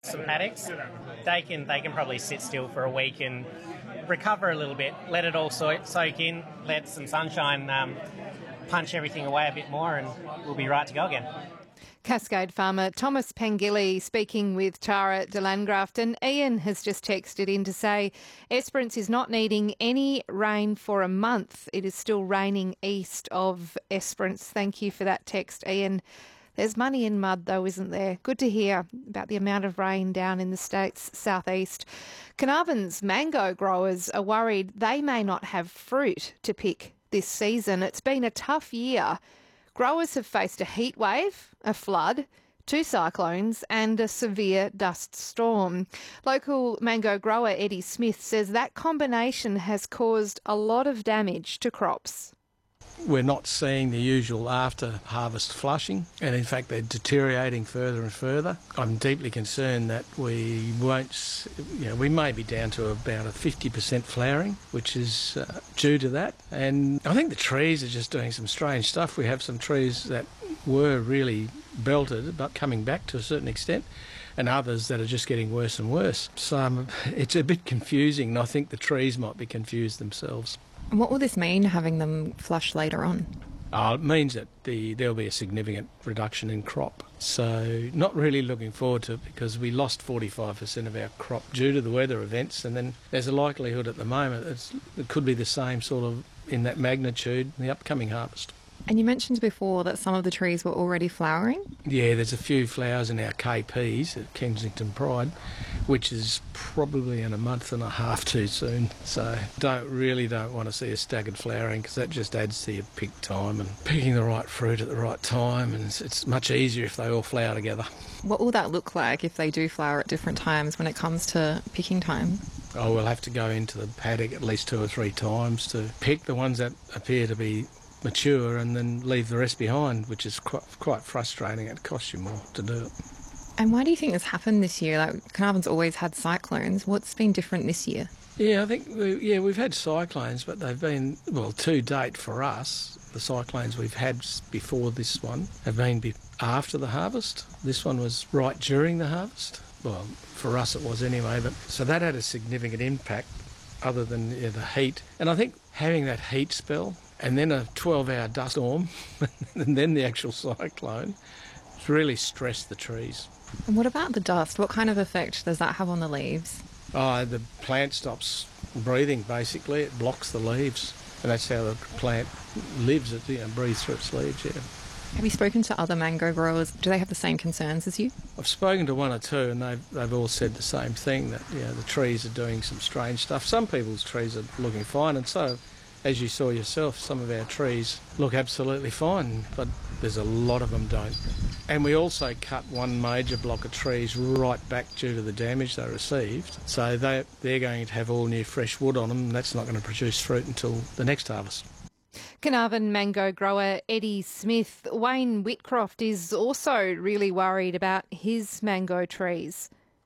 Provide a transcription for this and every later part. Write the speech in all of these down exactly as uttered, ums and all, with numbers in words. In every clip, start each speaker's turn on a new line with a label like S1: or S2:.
S1: Some paddocks, they can they can probably sit still for a week and recover a little bit, let it all so- soak in, let some sunshine um, punch everything away a bit more, and we'll be right to go again.
S2: Cascade farmer Thomas Pangilly speaking with Tara de Landgraft. And Ian has just texted in to say Esperance is not needing any rain for a month. It is still raining east of Esperance. Thank you for that text, Ian. There's money in mud though, isn't there? Good to hear about the amount of rain down in the state's southeast. Carnarvon's mango growers are worried they may not have fruit to pick this season. It's been a tough year. Growers have faced a heat wave, a flood, two cyclones and a severe dust storm. Local mango grower Eddie Smith says that combination has caused a lot of damage to crops.
S3: We're not seeing the usual after-harvest flushing, and in fact they're deteriorating further and further. I'm deeply concerned that we won't, you know, we may be down to about a fifty percent flowering, which is uh, due to that. And I think the trees are just doing some strange stuff. We have some trees that were really belted, but coming back to a certain extent, and others that are just getting worse and worse. So um, it's a bit confusing, and I think the trees might be confused themselves.
S4: What will this mean, having them flush later on?
S3: Uh, it means that the there'll be a significant reduction in crop. So not really looking forward to it, because we lost forty-five percent of our crop due to the weather events, and then there's a likelihood at the moment it's, it could be the same sort of in that magnitude in the upcoming harvest.
S4: And you mentioned before that some of the trees were already flowering?
S3: Yeah, there's a few flowers in our K Ps at Kensington Pride, which is probably in a month and a half too soon. So don't really don't want to see a staggered flowering, because that just adds to your pick time and picking the right fruit at the right time, and it's, it's much easier if they all flower together.
S4: What will that look like if they do flower at different times when it comes to picking time?
S3: Oh, we'll have to go into the paddock at least two or three times to pick the ones that appear to be mature and then leave the rest behind, which is quite, quite frustrating. It costs you more to do it.
S4: And why do you think this happened this year? Like, Carnarvon's always had cyclones. What's been different this year?
S3: Yeah, I think, we, yeah, we've had cyclones, but they've been, well, to date for us, the cyclones we've had before this one have been be- after the harvest. This one was right during the harvest. Well, for us it was anyway, but so that had a significant impact other than yeah, the heat. And I think having that heat spell and then a twelve-hour dust storm and then the actual cyclone, it's really stressed the trees.
S4: And what about the dust? What kind of effect does that have on the leaves?
S3: Oh, the plant stops breathing, basically. It blocks the leaves, and that's how the plant lives. It you know, breathes through its leaves, yeah.
S4: Have you spoken to other mango growers? Do they have the same concerns as you?
S3: I've spoken to one or two, and they've, they've all said the same thing, that you know, the trees are doing some strange stuff. Some people's trees are looking fine, and so, as you saw yourself, some of our trees look absolutely fine, but there's a lot of them don't. And we also cut one major block of trees right back due to the damage they received, so they, they're going to have all new fresh wood on them, and that's not going to produce fruit until the next harvest.
S2: Carnarvon mango grower Eddie Smith. Wayne Whitcroft is also really worried about his mango trees.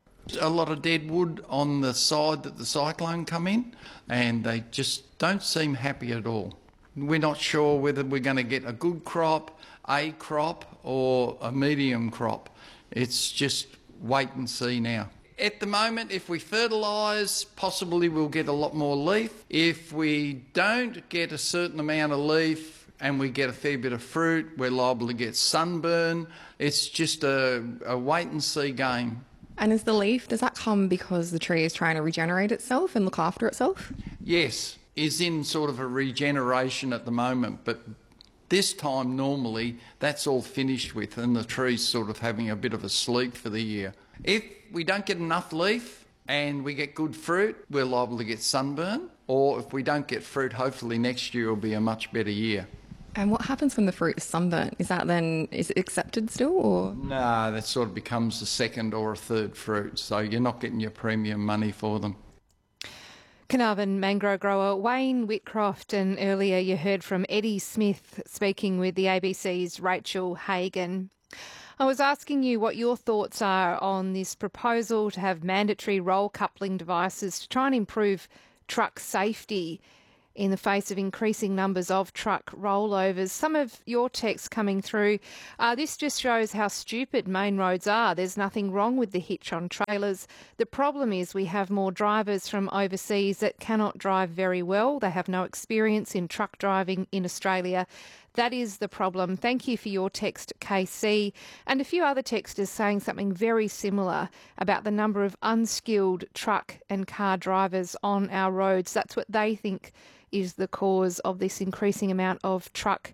S5: A lot of dead wood on the side that the cyclone come in, and they just don't seem happy at all. We're not sure whether we're going to get a good crop, a crop, or a medium crop. It's just wait and see now. At the moment, if we fertilise, possibly we'll get a lot more leaf. If we don't get a certain amount of leaf and we get a fair bit of fruit, we're liable to get sunburn. It's just a, a wait and see game.
S4: And is the leaf, does that come because the tree is trying to regenerate itself and look after itself?
S5: Yes, is in sort of a regeneration at the moment, but this time normally that's all finished with and the tree's sort of having a bit of a sleep for the year. If we don't get enough leaf and we get good fruit, we're liable to get sunburn, or if we don't get fruit, hopefully next year will be a much better year.
S4: And what happens when the fruit is sunburnt? Is that then, is it accepted still, or?
S5: No, that sort of becomes a second or a third fruit, so you're not getting your premium money for them.
S2: Carnarvon mango grower Wayne Whitcroft, and earlier you heard from Eddie Smith speaking with the A B C's Rachel Hagan. I was asking you what your thoughts are on this proposal to have mandatory roll coupling devices to try and improve truck safety. in the face of increasing numbers of truck rollovers. Some of your texts coming through, uh, this just shows how stupid main roads are. There's nothing wrong with the hitch on trailers. The problem is we have more drivers from overseas that cannot drive very well. They have no experience in truck driving in Australia. That is the problem. Thank you for your text, K C. And a few other texters saying something very similar about the number of unskilled truck and car drivers on our roads. That's what they think is the cause of this increasing amount of truck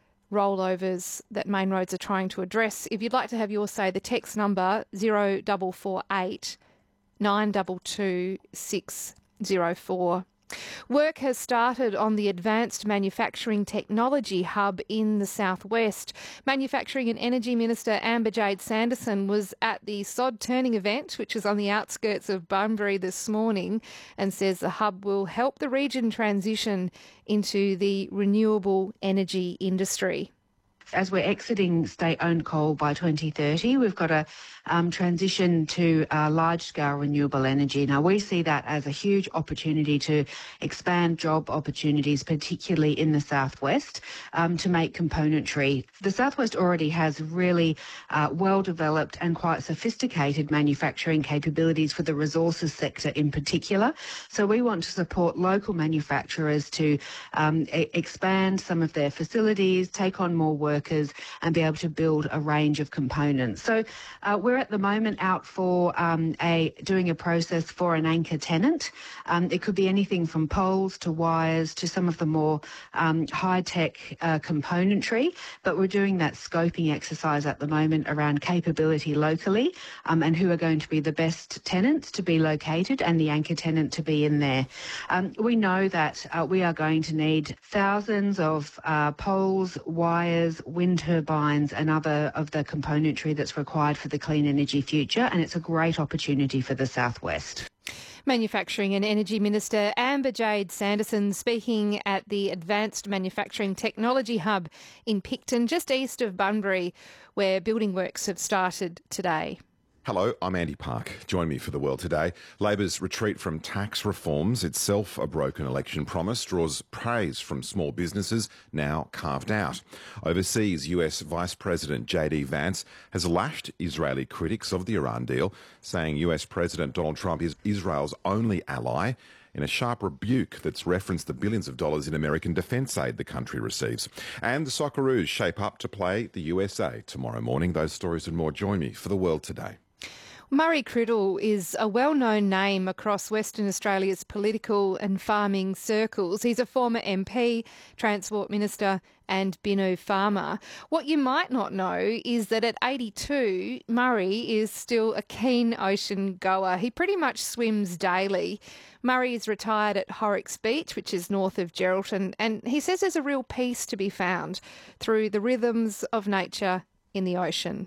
S2: rollovers that main roads are trying to address. If you'd like to have your say, the text number zero four four eight nine two two six zero four. Work has started on the Advanced Manufacturing Technology Hub in the southwest. Manufacturing and Energy Minister Amber Jade Sanderson was at the Sod Turning event, which is on the outskirts of Bunbury this morning, and says the hub will help the region transition into the renewable energy industry.
S6: As we're exiting state-owned coal by twenty thirty, we've got to um, transition to uh, large-scale renewable energy. Now, we see that as a huge opportunity to expand job opportunities, particularly in the southwest, um, to make componentry. The southwest already has really uh, well-developed and quite sophisticated manufacturing capabilities for the resources sector in particular. So we want to support local manufacturers to um, e- expand some of their facilities, take on more workers, and be able to build a range of components. So uh, we're at the moment out for um, a doing a process for an anchor tenant. Um, it could be anything from poles to wires to some of the more um, high-tech uh, componentry, but we're doing that scoping exercise at the moment around capability locally um, and who are going to be the best tenants to be located and the anchor tenant to be in there. Um, we know that uh, we are going to need thousands of uh, poles, wires, wind turbines and other of the componentry that's required for the clean energy future, and it's a great opportunity for the southwest.
S2: Manufacturing and Energy Minister Amber Jade Sanderson speaking at the Advanced Manufacturing Technology Hub in Picton, just east of Bunbury, where building works have started today.
S7: Hello, I'm Andy Park. Join me for The World Today. Labor's retreat from tax reforms, itself a broken election promise, draws praise from small businesses now carved out. Overseas, U S Vice President J D Vance has lashed Israeli critics of the Iran deal, saying U S President Donald Trump is Israel's only ally, in a sharp rebuke that's referenced the billions of dollars in American defence aid the country receives. And the Socceroos shape up to play the U S A tomorrow morning. Those stories and more. Join me for The World Today.
S2: Murray Criddle is a well-known name across Western Australia's political and farming circles. He's a former M P, Transport Minister and Binu farmer. What you might not know is that at eighty-two, Murray is still a keen ocean goer. He pretty much swims daily. Murray is retired at Horrocks Beach, which is north of Geraldton, and he says there's a real peace to be found through the rhythms of nature in the ocean.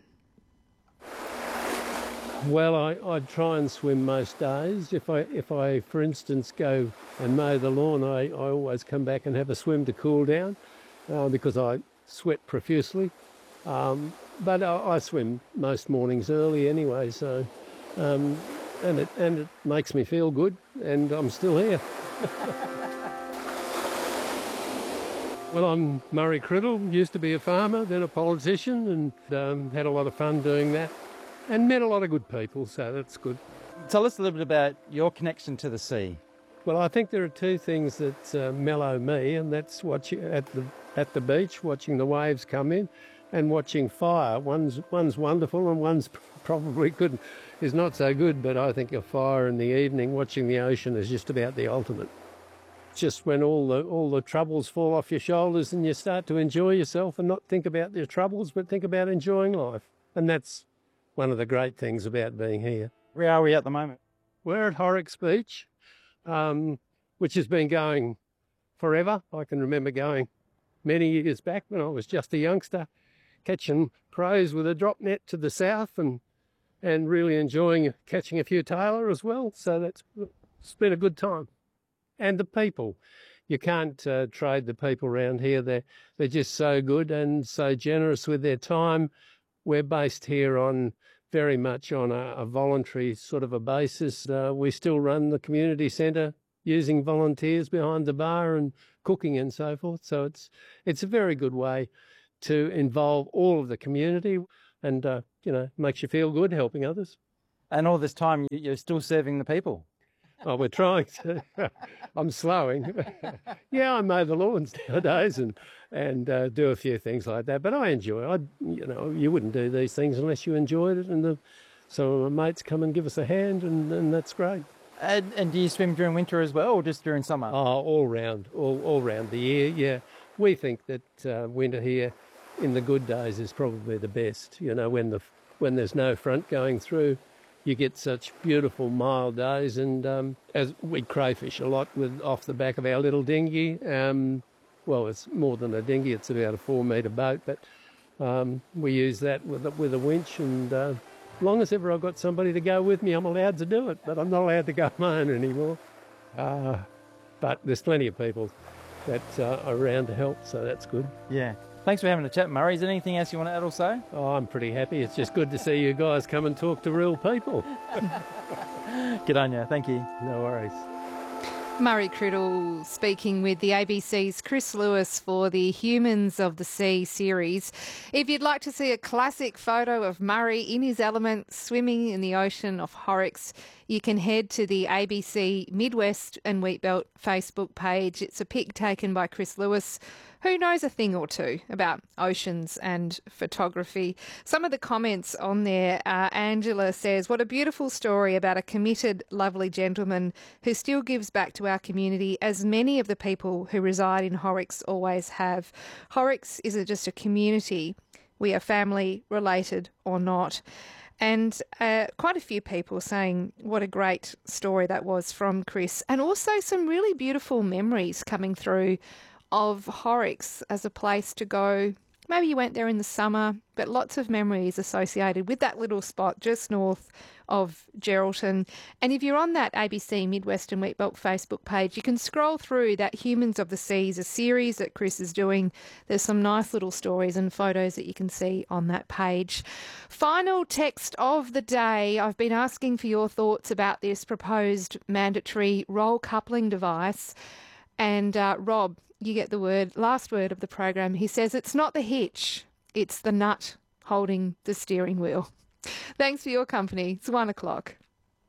S8: Well, I, I try and swim most days. If I, if I, for instance, go and mow the lawn, I, I always come back and have a swim to cool down uh, because I sweat profusely. Um, but I, I swim most mornings early anyway, so um, and it and it makes me feel good, and I'm still here. Well, I'm Murray Criddle, used to be a farmer, then a politician, and um, had a lot of fun doing that. And met a lot of good people, so that's good.
S9: Tell us a little bit about your connection to the sea.
S8: Well, I think there are two things that uh, mellow me, and that's watching at the at the beach, watching the waves come in, and watching fire. One's one's wonderful, and one's probably good, is not so good. But I think a fire in the evening, watching the ocean, is just about the ultimate. Just when all the all the troubles fall off your shoulders, and you start to enjoy yourself, and not think about your troubles, but think about enjoying life, and that's one of the great things about being here.
S9: Where are we at the moment?
S8: We're at Horrocks Beach, um, which has been going forever. I can remember going many years back when I was just a youngster, catching crows with a drop net to the south and and really enjoying catching a few tailor as well. So that's it's been a good time. And the people. You can't uh, trade the people around here. They're, they're just so good and so generous with their time. We're based here on very much on a, a voluntary sort of a basis. Uh, we still run the community centre using volunteers behind the bar and cooking and so forth. So it's it's a very good way to involve all of the community and, uh, you know, makes you feel good helping others.
S9: And all this time, you- you're still serving the people.
S8: Oh, we're trying to. I'm slowing. Yeah, I mow the lawns nowadays and and uh, do a few things like that. But I enjoy it. I, you know, you wouldn't do these things unless you enjoyed it. And the, some of my mates come and give us a hand, and, and that's great.
S9: And, and do you swim during winter as well, or just during summer?
S8: Oh, all round, all all round the year. Yeah, we think that uh, winter here, in the good days, is probably the best. You know, when the when there's no front going through. You get such beautiful mild days, and um, as we crayfish a lot with off the back of our little dinghy. Um, well, it's more than a dinghy; it's about a four-metre boat, but um, we use that with a, with a winch. And uh, as long as ever I've got somebody to go with me, I'm allowed to do it. But I'm not allowed to go on my own anymore. Uh, but there's plenty of people that uh, are around to help, so that's good.
S9: Yeah. Thanks for having a chat, Murray. Is there anything else you want to add or say?
S8: Oh, I'm pretty happy. It's just good to see you guys come and talk to real people.
S9: Good on you. Thank you.
S8: No worries.
S2: Murray Criddle speaking with the A B C's Chris Lewis for the Humans of the Sea series. If you'd like to see a classic photo of Murray in his element swimming in the ocean off Horrocks, you can head to the A B C Midwest and Wheatbelt Facebook page. It's a pic taken by Chris Lewis, who knows a thing or two about oceans and photography. Some of the comments on there, uh, Angela says, what a beautiful story about a committed, lovely gentleman who still gives back to our community, as many of the people who reside in Horrocks always have. Horrocks isn't just a community. We are family, related or not. And uh, quite a few people saying what a great story that was from Chris, and also some really beautiful memories coming through of Horrocks as a place to go. Maybe you went there in the summer, but lots of memories associated with that little spot just north of Geraldton. And if you're on that A B C Midwest and Wheatbelt Facebook page, you can scroll through that Humans of the Seas, a series that Chris is doing. There's some nice little stories and photos that you can see on that page. Final text of the day. I've been asking for your thoughts about this proposed mandatory roll coupling device. And uh, Rob, you get the word, last word of the program. He says it's not the hitch, it's the nut holding the steering wheel. Thanks for your company. It's one o'clock.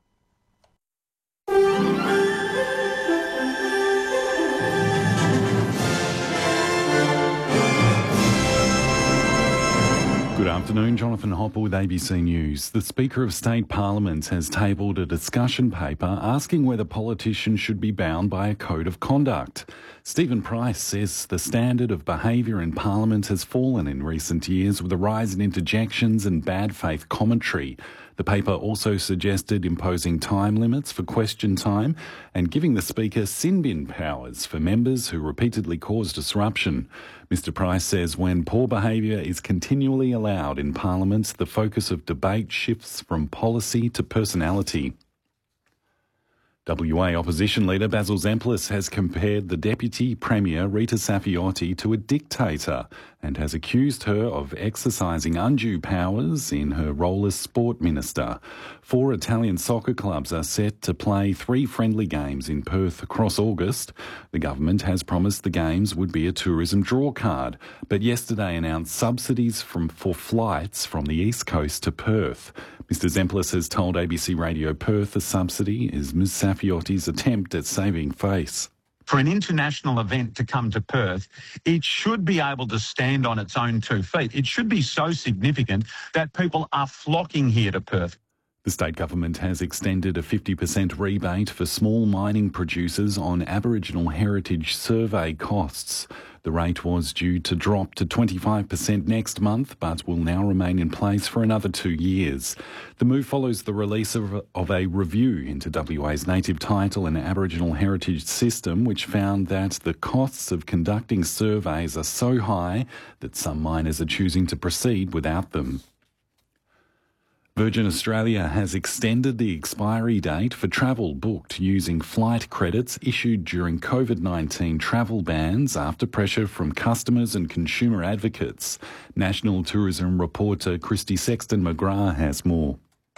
S10: Good afternoon, Jonathan Hopper with A B C News. The Speaker of State Parliament has tabled a discussion paper asking whether politicians should be bound by a code of conduct. Stephen Price says the standard of behaviour in Parliament has fallen in recent years with a rise in interjections and bad faith commentary. The paper also suggested imposing time limits for question time and giving the Speaker sin bin powers for members who repeatedly cause disruption. Mister Price says when poor behaviour is continually allowed in Parliament, the focus of debate shifts from policy to personality. W A Opposition Leader Basil Zemplis has compared the Deputy Premier Rita Saffioti to a dictator and has accused her of exercising undue powers in her role as Sport Minister. Four Italian soccer clubs are set to play three friendly games in Perth across August. The government has promised the games would be a tourism draw card, but yesterday announced subsidies from, for flights from the East Coast to Perth. Mister Zemplis has told A B C Radio Perth the subsidy is Miz Saffioti's attempt at saving face.
S11: For an international event to come to Perth, it should be able to stand on its own two feet. It should be so significant that people are flocking here to Perth.
S10: The state government has extended a fifty percent rebate for small mining producers on Aboriginal heritage survey costs. The rate was due to drop to twenty-five percent next month, but will now remain in place for another two years. The move follows the release of, of a review into W A's native title and Aboriginal heritage system, which found that the costs of conducting surveys are so high that some miners are choosing to proceed without them. Virgin Australia has extended the expiry date for travel booked using flight credits issued during COVID nineteen travel bans after pressure from customers and consumer advocates. National Tourism reporter Christy Sexton-McGrath has more.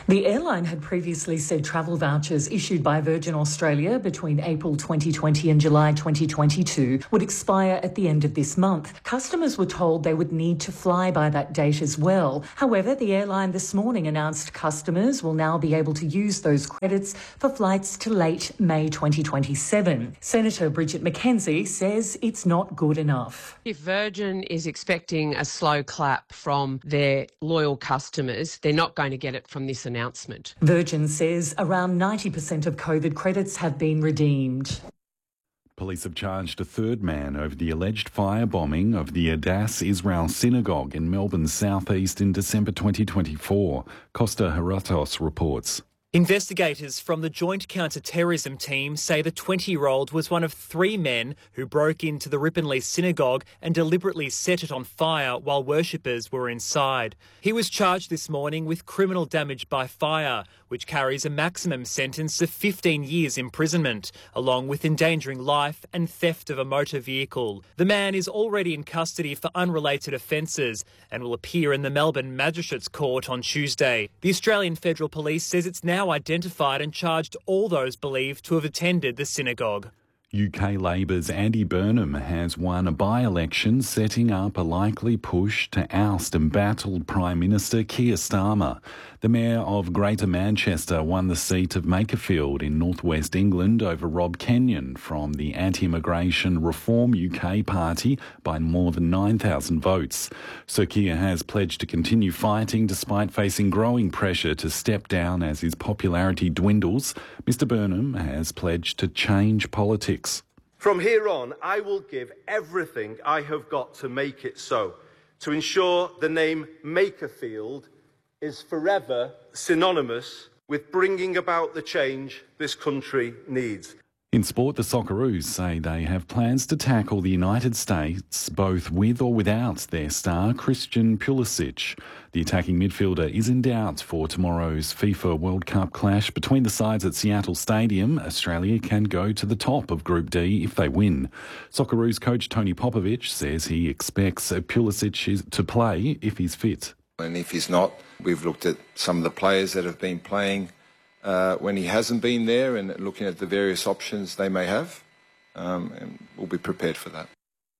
S12: The airline had previously said travel vouchers issued by Virgin Australia between April twenty twenty and July twenty twenty-two would expire at the end of this month. Customers were told they would need to fly by that date as well. However, the airline this morning announced customers will now be able to use those credits for flights to late May twenty twenty-seven. Senator Bridget McKenzie says it's not good enough.
S13: If Virgin is expecting a slow clap from their loyal customers, they're not going to get it from this announcement. Announcement.
S12: Virgin says around ninety percent of COVID credits have been redeemed.
S10: Police have charged a third man over the alleged firebombing of the Adass Israel Synagogue in Melbourne's southeast in December twenty twenty-four. Costa Heratos reports.
S14: Investigators from the Joint Counter-Terrorism Team say the twenty-year-old was one of three men who broke into the Ripponlea Synagogue and deliberately set it on fire while worshippers were inside. He was charged this morning with criminal damage by fire, which carries a maximum sentence of fifteen years imprisonment, along with endangering life and theft of a motor vehicle. The man is already in custody for unrelated offences and will appear in the Melbourne Magistrates Court on Tuesday. The Australian Federal Police says it's now identified and charged all those believed to have attended the synagogue.
S10: U K Labor's Andy Burnham has won a by-election, setting up a likely push to oust embattled Prime Minister Keir Starmer. The Mayor of Greater Manchester won the seat of Makerfield in northwest England over Rob Kenyon from the Anti-Immigration Reform U K party by more than nine thousand votes. Sir Keir has pledged to continue fighting despite facing growing pressure to step down as his popularity dwindles. Mr Burnham has pledged to change politics.
S15: From here on, I will give everything I have got to make it so, to ensure the name Makerfield is forever synonymous with bringing about the change this country needs.
S10: In sport, the Socceroos say they have plans to tackle the United States both with or without their star Christian Pulisic. The attacking midfielder is in doubt for tomorrow's FIFA World Cup clash between the sides at Seattle Stadium. Australia can go to the top of Group D if they win. Socceroos coach Tony Popovic says he expects Pulisic to play if he's fit.
S16: And if he's not, we've looked at some of the players that have been playing Uh, when he hasn't been there and looking at the various options they may have, um, and we'll be prepared for that.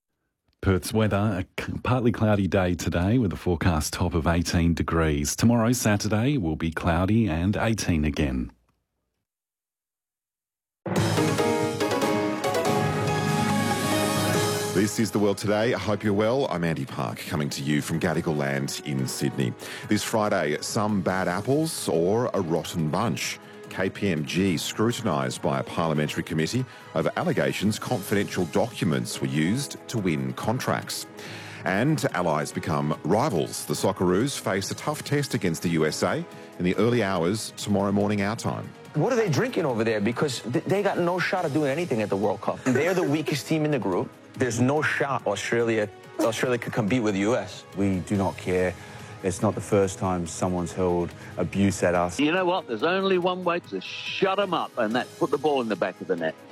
S10: Perth's weather, a partly cloudy day today with a forecast top of eighteen degrees. Tomorrow, Saturday, will be cloudy and eighteen again.
S7: This is The World Today. I hope you're well. I'm Andy Park, coming to you from Gadigal Land in Sydney. This Friday, some bad apples or a rotten bunch. K P M G scrutinised by a parliamentary committee over allegations confidential documents were used to win contracts. And allies become rivals. The Socceroos face a tough test against the U S A in the early hours tomorrow morning our time.
S17: What are they drinking over there? Because they got no shot of doing anything at the World Cup. They're the weakest team in the group. There's no shot Australia Australia could compete with the U S.
S18: We do not care. It's not the first time someone's hurled abuse at us.
S19: You know what? There's only one way to shut them up, and that's put the ball in the back of the net.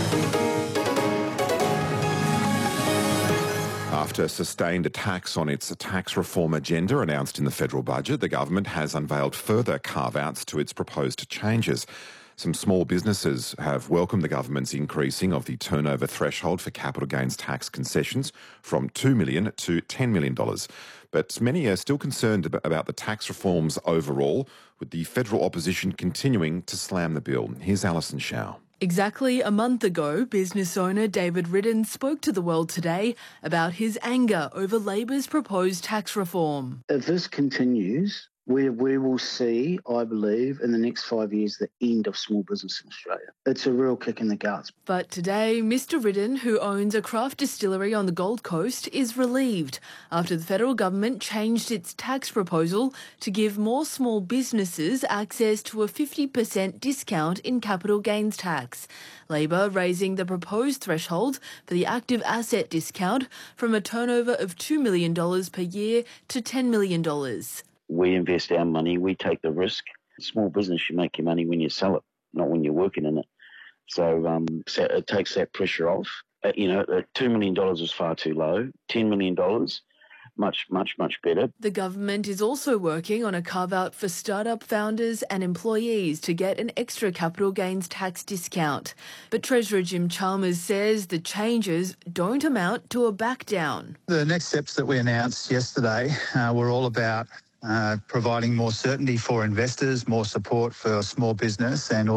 S7: After sustained attacks on its tax reform agenda announced in the federal budget, the government has unveiled further carve-outs to its proposed changes. Some small businesses have welcomed the government's increasing of the turnover threshold for capital gains tax concessions from two million dollars to ten million dollars. But many are still concerned about the tax reforms overall, with the federal opposition continuing to slam the bill. Here's Alison Shao.
S20: Exactly a month ago, business owner David Riddon spoke to The World Today about his anger over Labor's proposed tax reform.
S21: If this continues, we, we will see, I believe, in the next five years, the end of small business in Australia. It's a real kick in the guts.
S20: But today, Mister Riddon, who owns a craft distillery on the Gold Coast, is relieved after the federal government changed its tax proposal to give more small businesses access to a fifty percent discount in capital gains tax. Labor raising the proposed threshold for the active asset discount from a turnover of two million dollars per year to ten million dollars.
S19: We invest our money, we take the risk. Small business, you make your money when you sell it, not when you're working in it. So, um, so it takes that pressure off. Uh, you know, uh, two million dollars was far too low. ten million dollars much, much, much better.
S20: The government is also working on a carve-out for startup founders and employees to get an extra capital gains tax discount. But Treasurer Jim Chalmers says the changes don't amount to a back-down.
S1: The next steps that we announced yesterday uh, were all about uh, providing more certainty for investors, more support for small business, and